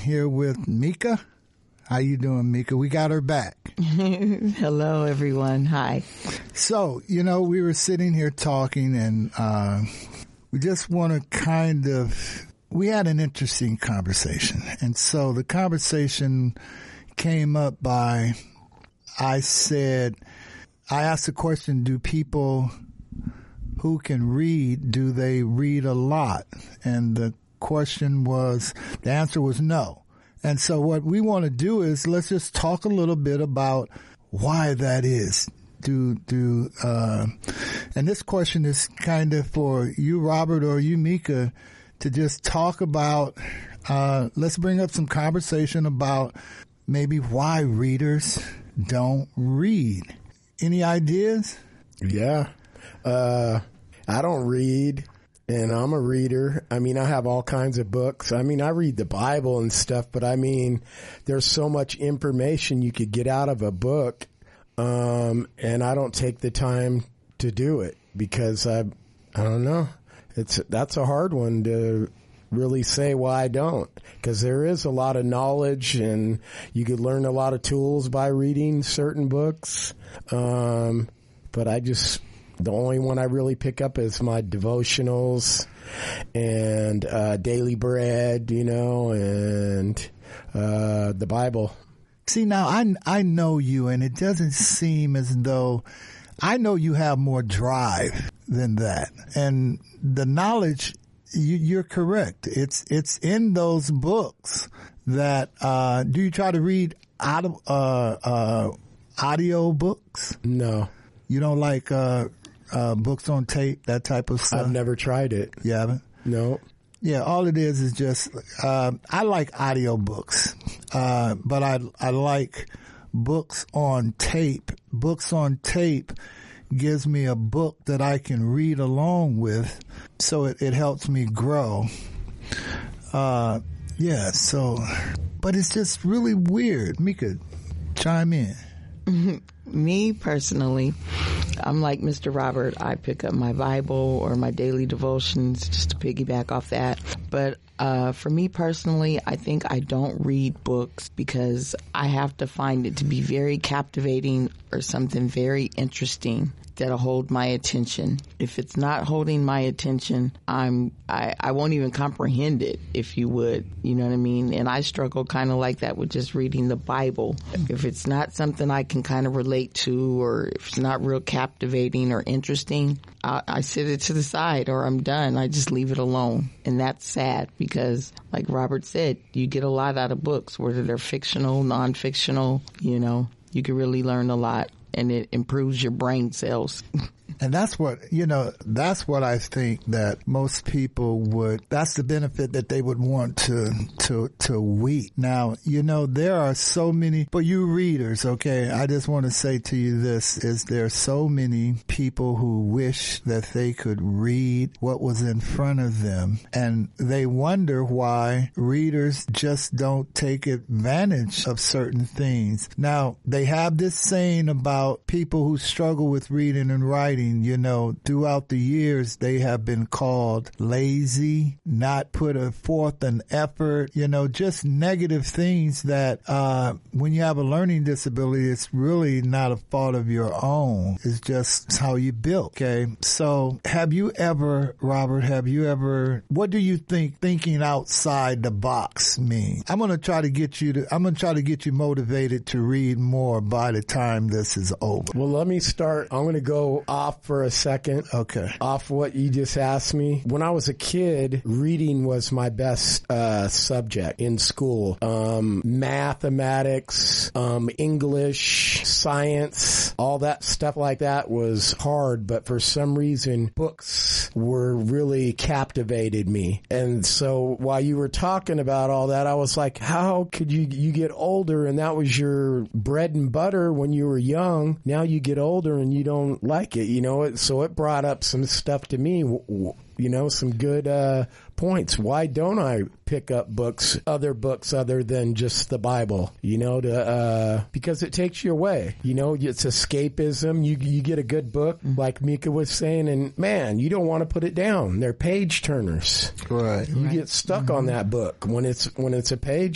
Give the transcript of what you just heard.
here with Mika. How you doing, Mika? We got her back. Hello, everyone. Hi. So, we were sitting here talking, and we just want to we had an interesting conversation. And so the conversation came up by, I asked the question, do people who can read, do they read a lot? And the answer was no. And so what we want to do is let's just talk a little bit about why that is. And this question is kind of for you, Robert, or you, Mika, to just talk about, let's bring up some conversation about maybe why readers don't read. Any ideas? Yeah. I don't read. And I'm a reader. I mean, I have all kinds of books. I mean, I read the Bible and stuff, but I mean, there's so much information you could get out of a book. And I don't take the time to do it because I don't know. That's a hard one to really say why I don't, because there is a lot of knowledge and you could learn a lot of tools by reading certain books. But the only one I really pick up is my devotionals and Daily Bread, and the Bible. See, now I know you, and it doesn't seem as though I know you have more drive than that. And the knowledge, you're correct. It's in those books that do you try to read audio books? No. You don't like books on tape, that type of stuff? I've never tried it. You haven't? No. Yeah, all it is just, I like audio books, but I like books on tape. Books on tape gives me a book that I can read along with, so it helps me grow. But it's just really weird. Mika, chime in. Me personally, I'm like Mr. Robert. I pick up my Bible or my daily devotions just to piggyback off that. But for me personally, I think I don't read books because I have to find it to be very captivating or something very interesting that'll hold my attention. If it's not holding my attention, I won't even comprehend it, if you would. You know what I mean? And I struggle kind of like that with just reading the Bible. If it's not something I can kind of relate to, or if it's not real captivating or interesting, I sit it to the side, or I'm done. I just leave it alone. And that's sad because, like Robert said, you get a lot out of books, whether they're fictional, non-fictional, you can really learn a lot. And it improves your brain cells. And that's what I think that most people that's the benefit that they would want to read. Now, there are so many, for you readers, okay, I just want to say to you there are so many people who wish that they could read what was in front of them. And they wonder why readers just don't take advantage of certain things. Now, they have this saying about people who struggle with reading and writing. Throughout the years, they have been called lazy, not put forth an effort, just negative things that when you have a learning disability, it's really not a fault of your own. It's just how you built. Okay. So have you ever, Robert, what do you think thinking outside the box means? I'm going to try to get you motivated to read more by the time this is over. Well, let me start. I'm going to go off for a second. Okay. Off what you just asked me. When I was a kid, reading was my best subject in school. Mathematics, English, science, all that stuff like that was hard, but for some reason, books were really captivated me. And so while you were talking about all that, I was like, how could you get older and that was your bread and butter when you were young? Now you get older and you don't like it, So it brought up some stuff to me, some good points. Why don't I pick up other books other than just the Bible? Because it takes you away. It's escapism. You get a good book, like Mika was saying, and man, you don't want to put it down. They're page turners. Right. You get stuck on that book when it's a page